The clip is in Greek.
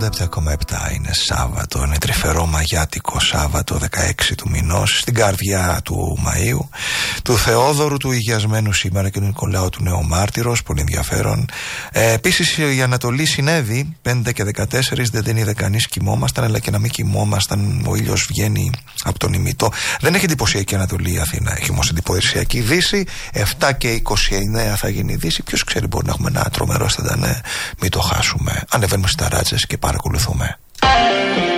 97,7 είναι Σάββατο, είναι τρυφερό μαγιάτικο Σάββατο 16 του μηνός, στην καρδιά του Μαΐου, του Θεόδωρου του Υγιασμένου σήμερα και του Νικολάου του Νεομάρτυρος, πολύ ενδιαφέρον. Επίσης η Ανατολή συνέβη 5 και 14, δεν την είδε κανείς, κοιμόμασταν, αλλά και να μην κοιμόμασταν, ο ήλιος βγαίνει από τον ημιτό. Δεν έχει εντυπωσιακή Ανατολή η Αθήνα, έχει όμως εντυπωσιακή Δύση. 7 και 29 θα γίνει η Δύση. Ποιος ξέρει, μπορεί να έχουμε ένα τρομερό αισθαντανέ, μην το χάσουμε. Ανεβαίνουμε στα ράτσες και παρακολουθούμε.